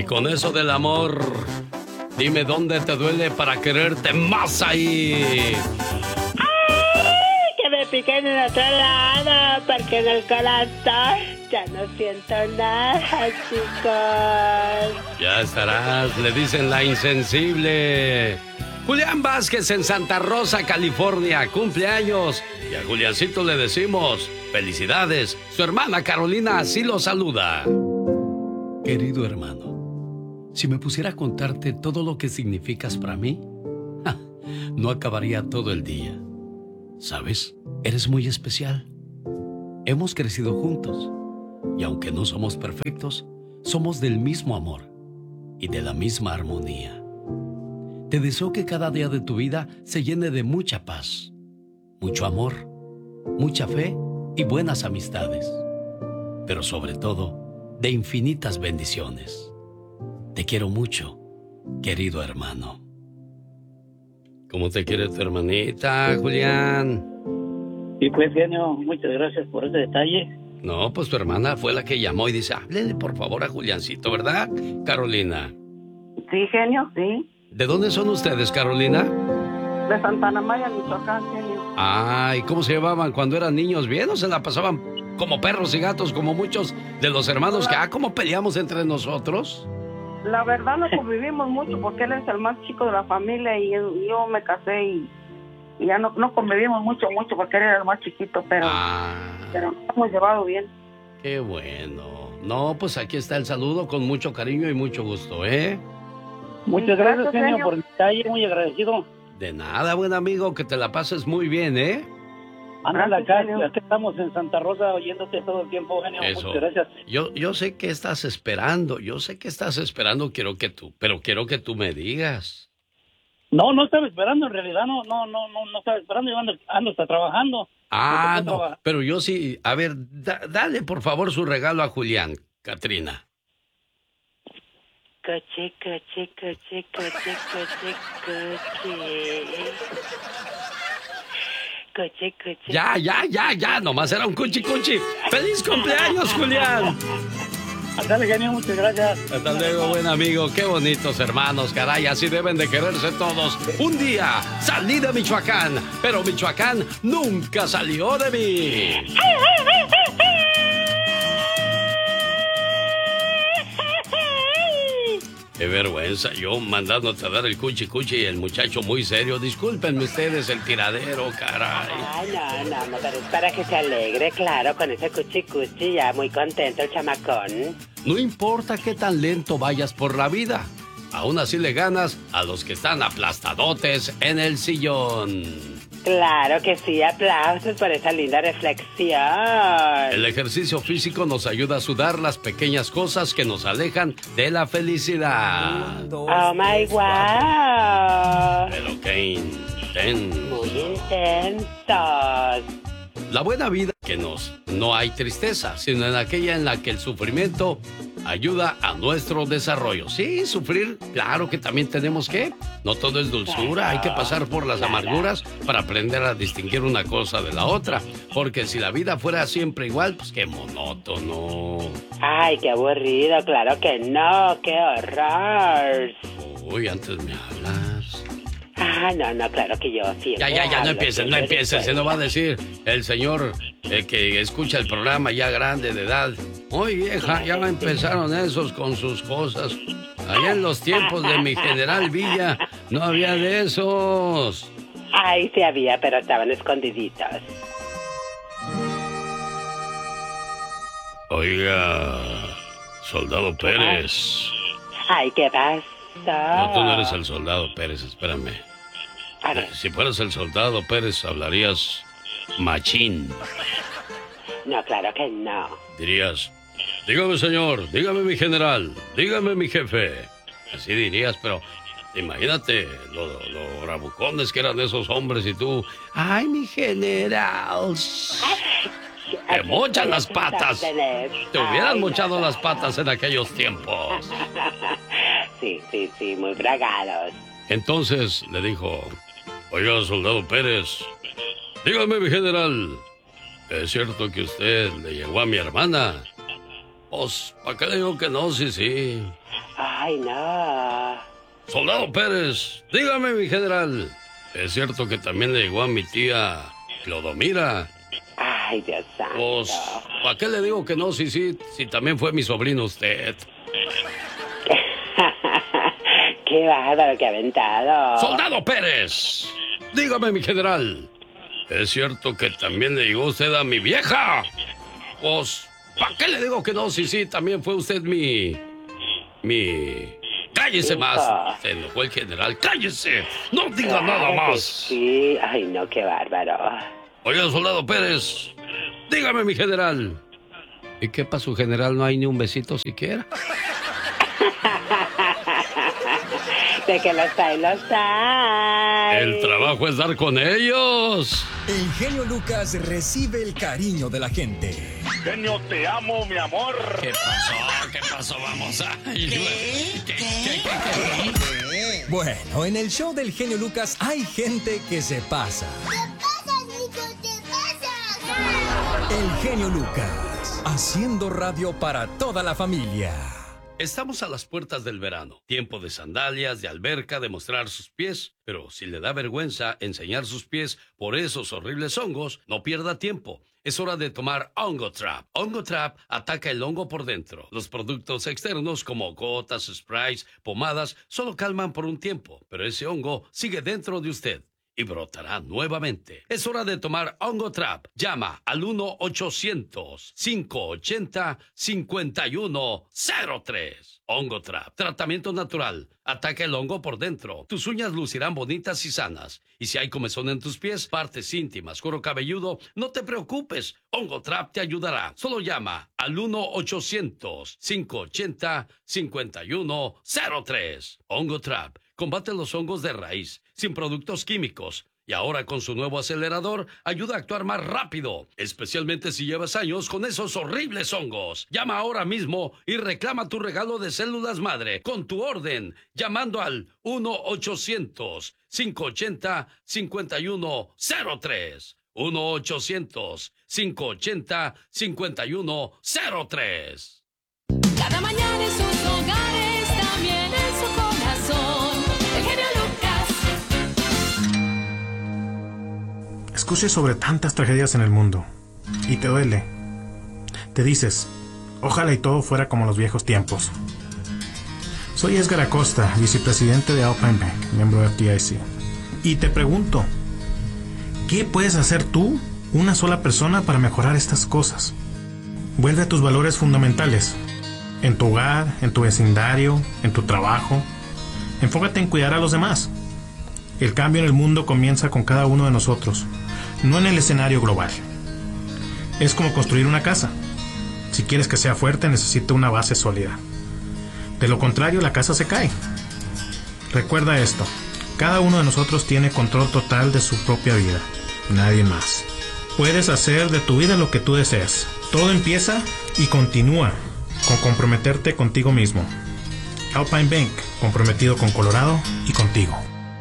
Y con eso del amor, dime dónde te duele para quererte más ahí. Que me piquen en otro lado, porque en el corazón ya no siento nada, chicos. Ya estarás, le dicen la insensible. Julián Vázquez en Santa Rosa, California, cumpleaños. Y a Juliancito le decimos, felicidades. Su hermana Carolina así lo saluda. Querido hermano, si me pusiera a contarte todo lo que significas para mí, no acabaría todo el día. ¿Sabes? Eres muy especial. Hemos crecido juntos. Y aunque no somos perfectos, somos del mismo amor y de la misma armonía. Te deseo que cada día de tu vida se llene de mucha paz, mucho amor, mucha fe y buenas amistades. Pero sobre todo, de infinitas bendiciones. Te quiero mucho, querido hermano. ¿Cómo te quiere tu hermanita, Julián? Y pues, genio, muchas gracias por ese detalle. No, pues tu hermana fue la que llamó y dice, háblele por favor a Juliancito, ¿verdad, Carolina? Sí, genio, sí. ¿De dónde son ustedes, Carolina? De Santana Maya, Michoacán, genio. Ah, ¿y cómo se llevaban cuando eran niños? ¿Bien o se la pasaban como perros y gatos, como muchos de los hermanos que, cómo peleamos entre nosotros? La verdad no convivimos mucho porque él es el más chico de la familia y yo me casé y ya no convivimos mucho porque él era el más chiquito, pero nos hemos llevado bien. Qué bueno. No, pues aquí está el saludo con mucho cariño y mucho gusto, ¿eh? Muchas gracias, genio, por el detalle, muy agradecido. De nada, buen amigo, que te la pases muy bien, ¿eh? Ándale, acá estamos en Santa Rosa oyéndote todo el tiempo, genio. Eso. Muchas gracias. Yo sé que estás esperando, quiero que tú me digas. No estaba esperando, en realidad no estaba esperando, yo ando hasta trabajando. No, pero yo sí, a ver, dale por favor su regalo a Julián, Katrina. Coche, coche, coche, coche, coche, coche. Coche, coche. Ya, nomás era un cuchi. ¡Feliz cumpleaños, Julián! Hasta luego, genio, muchas gracias. Hasta luego, buen amigo. Qué bonitos hermanos, caray, así deben de quererse todos. Un día salí de Michoacán, pero Michoacán nunca salió de mí. Qué vergüenza, yo mandándote a dar el cuchi y el muchacho muy serio. Discúlpenme ustedes el tiradero, caray. Ay, no, pero es para que se alegre, claro, con ese cuchi, ya muy contento el chamacón. No importa qué tan lento vayas por la vida, aún así le ganas a los que están aplastadotes en el sillón. Claro que sí, aplausos por esa linda reflexión. El ejercicio físico nos ayuda a sudar las pequeñas cosas que nos alejan de la felicidad. Oh my wow. Pero qué intenso. Muy intensos. La buena vida que no hay tristeza, sino en aquella en la que el sufrimiento ayuda a nuestro desarrollo. Sí, sufrir, claro que también tenemos que. No todo es dulzura, hay que pasar por las amarguras para aprender a distinguir una cosa de la otra. Porque si la vida fuera siempre igual, pues qué monótono. Ay, qué aburrido, claro que no, qué horror. Uy, antes me hablas. No, claro que yo sí. Ya, no empieces, se nos va a decir el señor que escucha el programa ya grande de edad. Oye, vieja, ya empezaron esos con sus cosas. Allá en los tiempos de mi general Villa no había de esos. Ay, sí había, pero estaban escondiditos. Oiga, soldado Pérez. Ay, ¿qué pasa? No, tú no eres el soldado Pérez, espérame. Si fueras el soldado Pérez, hablarías machín. No, claro que no. Dirías, dígame señor, dígame mi general, dígame mi jefe. Así dirías, pero imagínate lo bravucones que eran esos hombres y tú, ay, mi general. Te mochan las patas. Te hubieran mochado las patas en aquellos tiempos. Sí, muy bragados. Entonces le dijo, oiga, soldado Pérez, dígame, mi general, ¿es cierto que usted le llegó a mi hermana? Pues, ¿para qué le digo que no? Sí. Ay, no. Soldado Pérez, dígame, mi general. ¿Es cierto que también le llegó a mi tía Clodomira? Ay, Dios santo. Pues, ¿para qué le digo que no? Si también fue mi sobrino usted. Qué bárbaro, qué aventado. ¡Soldado Pérez! Dígame, mi general. ¿Es cierto que también le llegó usted a mi vieja? Pues, ¿para qué le digo que no? Si también fue usted mi... ¡Cállese más! Se enojó el general. ¡Cállese! ¡No diga nada más! Sí, ay, no, qué bárbaro. Oiga, soldado Pérez, dígame, mi general. ¿Y qué pasó, general? ¿No hay ni un besito siquiera? De que los hay. El trabajo es dar con ellos. El genio Lucas recibe el cariño de la gente. Genio, te amo, mi amor. ¿Qué pasó? Vamos a... ¿Qué? Bueno, en el show del genio Lucas hay gente que se pasa. ¿Qué pasa, Nico? ¿Qué pasa? El genio Lucas, haciendo radio para toda la familia. Estamos a las puertas del verano. Tiempo de sandalias, de alberca, de mostrar sus pies. Pero si le da vergüenza enseñar sus pies por esos horribles hongos, no pierda tiempo. Es hora de tomar Hongo Trap. Hongo Trap ataca el hongo por dentro. Los productos externos como gotas, sprays, pomadas, solo calman por un tiempo. Pero ese hongo sigue dentro de usted y brotará nuevamente. Es hora de tomar Hongo Trap. Llama al 1-800-580-5103. Hongo Trap. Tratamiento natural. Ataca el hongo por dentro. Tus uñas lucirán bonitas y sanas. Y si hay comezón en tus pies, partes íntimas, cuero cabelludo, no te preocupes. Hongo Trap te ayudará. Solo llama al 1-800-580-5103. Hongo Trap. Combate los hongos de raíz, sin productos químicos. Y ahora con su nuevo acelerador, ayuda a actuar más rápido, especialmente si llevas años con esos horribles hongos. Llama ahora mismo y reclama tu regalo de células madre con tu orden, llamando al 1-800-580-5103. 1-800-580-5103. Cada mañana en sus hogares, también en su corazón, el genio Lucas. Escuches sobre tantas tragedias en el mundo y te duele. Te dices, ojalá y todo fuera como los viejos tiempos. Soy Edgar Acosta, vicepresidente de Alpine Bank, miembro de FDIC. Y te pregunto, ¿qué puedes hacer tú, una sola persona, para mejorar estas cosas? Vuelve a tus valores fundamentales. En tu hogar, en tu vecindario, en tu trabajo. Enfócate en cuidar a los demás. El cambio en el mundo comienza con cada uno de nosotros, no en el escenario global. Es como construir una casa. Si quieres que sea fuerte, necesita una base sólida. De lo contrario, la casa se cae. Recuerda esto: cada uno de nosotros tiene control total de su propia vida, nadie más. Puedes hacer de tu vida lo que tú desees. Todo empieza y continúa con comprometerte contigo mismo. Alpine Bank, comprometido con Colorado y contigo.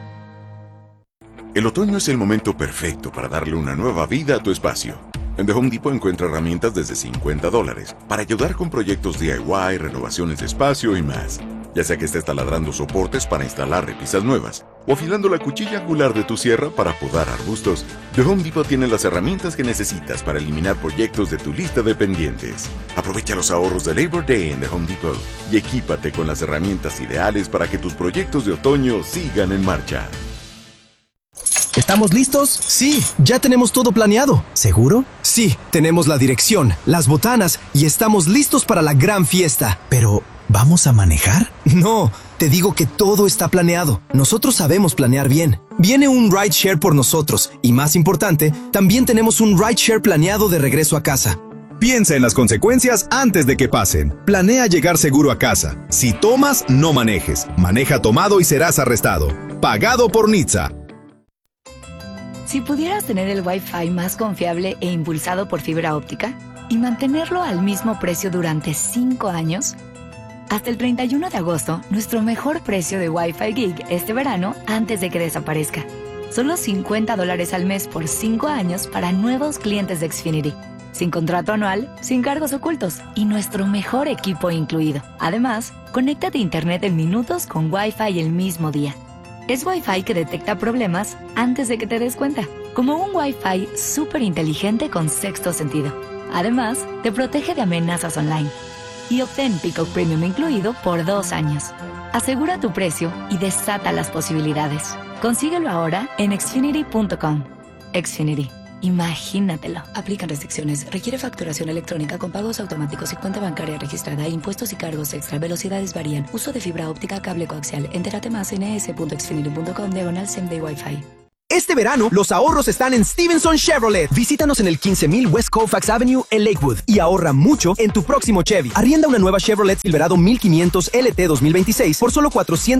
El otoño es el momento perfecto para darle una nueva vida a tu espacio. En The Home Depot encuentra herramientas desde $50 para ayudar con proyectos DIY, renovaciones de espacio y más. Ya sea que estés taladrando soportes para instalar repisas nuevas o afilando la cuchilla angular de tu sierra para podar arbustos, The Home Depot tiene las herramientas que necesitas para eliminar proyectos de tu lista de pendientes. Aprovecha los ahorros de Labor Day en The Home Depot y equípate con las herramientas ideales para que tus proyectos de otoño sigan en marcha. ¿Estamos listos? Sí, ya tenemos todo planeado. ¿Seguro? Sí, tenemos la dirección, las botanas y estamos listos para la gran fiesta. Pero, ¿vamos a manejar? No, te digo que todo está planeado. Nosotros sabemos planear bien. Viene un rideshare por nosotros y, más importante, también tenemos un rideshare planeado de regreso a casa. Piensa en las consecuencias antes de que pasen. Planea llegar seguro a casa. Si tomas, no manejes. Maneja tomado y serás arrestado. Pagado por NHTSA. Si pudieras tener el Wi-Fi más confiable e impulsado por fibra óptica y mantenerlo al mismo precio durante 5 años, hasta el 31 de agosto, nuestro mejor precio de Wi-Fi Gig este verano antes de que desaparezca. Solo $50 al mes por 5 años para nuevos clientes de Xfinity. sin contrato anual, sin cargos ocultos y nuestro mejor equipo incluido. Además, conéctate a Internet en minutos con Wi-Fi el mismo día. Es Wi-Fi que detecta problemas antes de que te des cuenta, como un Wi-Fi súper inteligente con sexto sentido. Además, te protege de amenazas online. Y obtén Peacock Premium incluido por 2 años. Asegura tu precio y desata las posibilidades. Consíguelo ahora en Xfinity.com. Xfinity. Imagínatelo. Aplican restricciones. Requiere facturación electrónica con pagos automáticos y cuenta bancaria registrada. Impuestos y cargos extra. Velocidades varían. Uso de fibra óptica, cable coaxial. Entérate más en es.xfinity.com/same-day Wi-Fi. Este verano, los ahorros están en Stevenson Chevrolet. Visítanos en el 15000 West Colfax Avenue en Lakewood y ahorra mucho en tu próximo Chevy. Arrienda una nueva Chevrolet Silverado 1500 LT 2026 por solo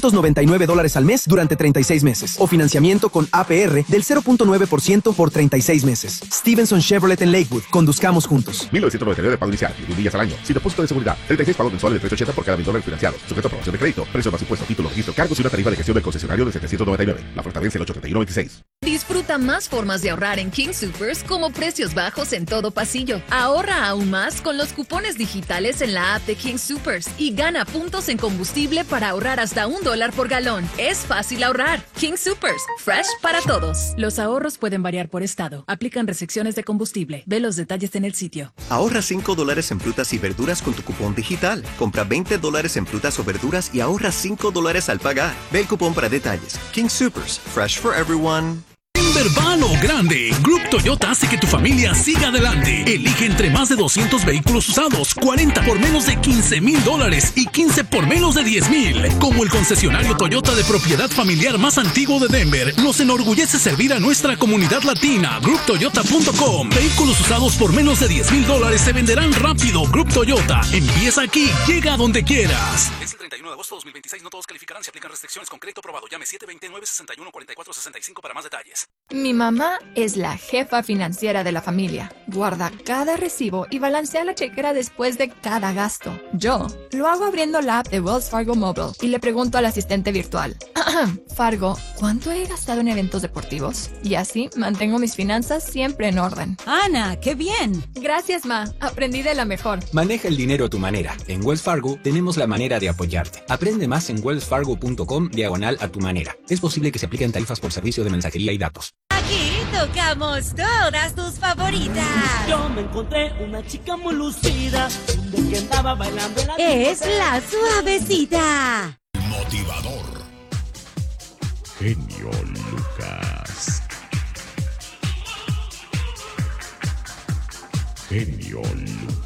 $499 al mes durante 36 meses. O financiamiento con APR del 0.9% por 36 meses. Stevenson Chevrolet en Lakewood. Conduzcamos juntos. 1999 de pago inicial, 1,000 millas al año, sin depósito de seguridad, 36 pagos mensuales de $380 por cada $1,000 financiados, sujeto a aprobación de crédito, precio más impuesto, título, registro, cargos y una tarifa de gestión del concesionario de $799. La oferta vence el 8/31/26. Disfruta más formas de ahorrar en King Soopers como precios bajos en todo pasillo. Ahorra aún más con los cupones digitales en la app de King Soopers y gana puntos en combustible para ahorrar hasta $1 por galón. Es fácil ahorrar. King Soopers, fresh para todos. Los ahorros pueden variar por estado. Aplican restricciones de combustible. Ve los detalles en el sitio. Ahorra $5 en frutas y verduras con tu cupón digital. Compra $20 en frutas o verduras y ahorra $5 al pagar. Ve el cupón para detalles. King Soopers, fresh for everyone. Verbano grande. Group Toyota hace que tu familia siga adelante. Elige entre más de 200 vehículos usados, 40 por menos de $15,000 y 15 por menos de $10,000. Como el concesionario Toyota de propiedad familiar más antiguo de Denver, nos enorgullece servir a nuestra comunidad latina. GroupToyota.com. Vehículos usados por menos de $10,000 se venderán rápido. Group Toyota. Empieza aquí, llega donde quieras. Es el 31 de agosto de 2026. No todos calificarán. Se aplican restricciones con crédito aprobado. Llame 729-61-4465 para más detalles. Mi mamá es la jefa financiera de la familia. Guarda cada recibo y balancea la chequera después de cada gasto. Yo lo hago abriendo la app de Wells Fargo Mobile y le pregunto al asistente virtual. Fargo, ¿cuánto he gastado en eventos deportivos? Y así mantengo mis finanzas siempre en orden. ¡Ana, qué bien! Gracias, Ma. Aprendí de la mejor. Maneja el dinero a tu manera. En Wells Fargo tenemos la manera de apoyarte. Aprende más en wellsfargo.com/a tu manera. Es posible que se apliquen tarifas por servicio de mensajería y datos. Aquí tocamos todas tus favoritas. Yo me encontré una chica muy lucida que andaba bailando en la Es la Suavecita. Motivador. Genio Lucas. Genio Lucas.